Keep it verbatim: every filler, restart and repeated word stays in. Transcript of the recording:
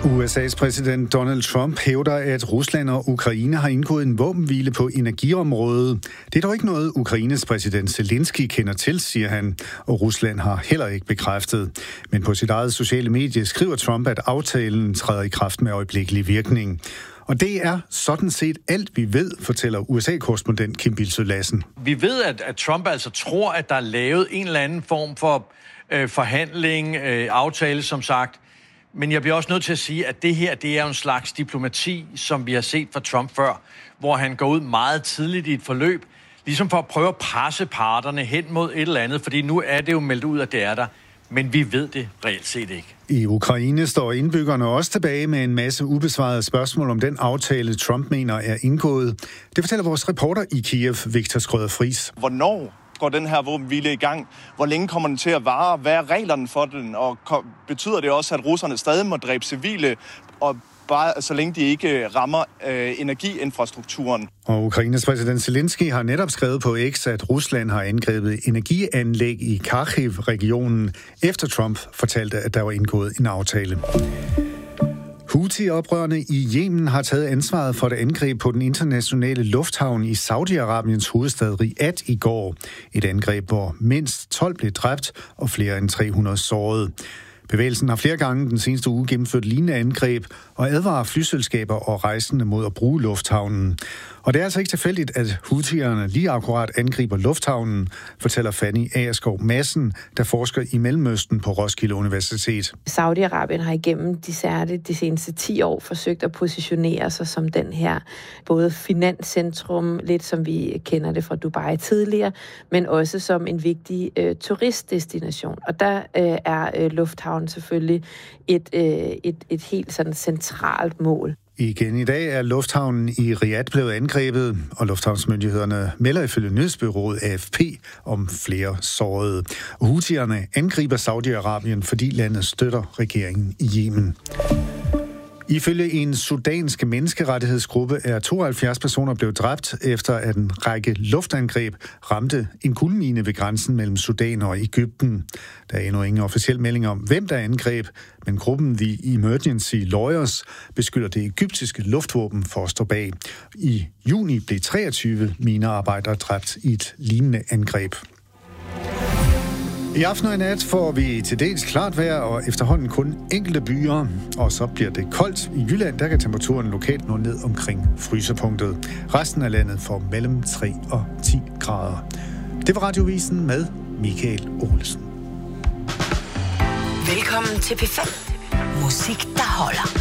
U S A's præsident Donald Trump hævder, at Rusland og Ukraine har indgået en våbenhvile på energiområdet. Det er dog ikke noget, Ukraines præsident Zelensky kender til, siger han, og Rusland har heller ikke bekræftet. Men på sit eget sociale medie skriver Trump, at aftalen træder i kraft med øjeblikkelig virkning. Og det er sådan set alt, vi ved, fortæller U S A-korrespondent Kim Bildsøe Lassen. Vi ved, at, at Trump altså tror, at der er lavet en eller anden form for øh, forhandling, øh, aftale, som sagt. Men jeg bliver også nødt til at sige, at det her, det er jo en slags diplomati, som vi har set fra Trump før, hvor han går ud meget tidligt i et forløb, ligesom for at prøve at presse parterne hen mod et eller andet, fordi nu er det jo meldt ud, at det er der. Men vi ved det reelt set ikke. I Ukraine står indbyggerne også tilbage med en masse ubesvarede spørgsmål om den aftale, Trump mener er indgået. Det fortæller vores reporter i Kiev, Victor Skrøder Friis. Hvornår går den her våbenhvile i gang? Hvor længe kommer den til at vare? Hvad er reglerne for den? Og betyder det også, at russerne stadig må dræbe civile, og bare så længe de ikke rammer øh, energiinfrastrukturen? Og Ukraines præsident Zelensky har netop skrevet på X, at Rusland har angrebet energianlæg i Kharkiv-regionen, efter Trump fortalte, at der var indgået en aftale. Houthi-oprørerne i Yemen har taget ansvaret for det angreb på den internationale lufthavn i Saudi-Arabiens hovedstad Riyadh i går. Et angreb, hvor mindst tolv blev dræbt og flere end tre hundrede såret. Bevægelsen har flere gange den seneste uge gennemført lignende angreb og advarer flyselskaber og rejsende mod at bruge lufthavnen. Og det er altså ikke tilfældigt, at Houthierne lige akkurat angriber lufthavnen, fortæller Fanny Agerskov Madsen, der forsker i Mellemøsten på Roskilde Universitet. Saudi-Arabien har igennem de, særligt de seneste ti år forsøgt at positionere sig som den her både finanscentrum, lidt som vi kender det fra Dubai tidligere, men også som en vigtig øh, turistdestination. Og der øh, er øh, lufthavnen selvfølgelig et, øh, et, et helt sådan centralt mål. Igen i dag er lufthavnen i Riyadh blevet angrebet, og lufthavnsmyndighederne melder ifølge nyhedsbureauet A F P om flere sårede. Houthierne angriber Saudi-Arabien, fordi landet støtter regeringen i Yemen. Ifølge en sudansk menneskerettighedsgruppe er tooghalvfjerds personer blevet dræbt, efter at en række luftangreb ramte en kulmine ved grænsen mellem Sudan og Egypten. Der er endnu ingen officiel melding om, hvem der angreb, men gruppen The Emergency Lawyers beskylder det egyptiske luftvåben for at stå bag. I juni blev treogtyve minearbejdere dræbt i et lignende angreb. I aften og i nat får vi til dels klart vejr og efterhånden kun enkelte byer, og så bliver det koldt. I Jylland der kan temperaturen lokalt nå ned omkring frysepunktet. Resten af landet får mellem tre og ti grader. Det var Radiovisen med Michael Olsen. Velkommen til P fem. Musik, der holder.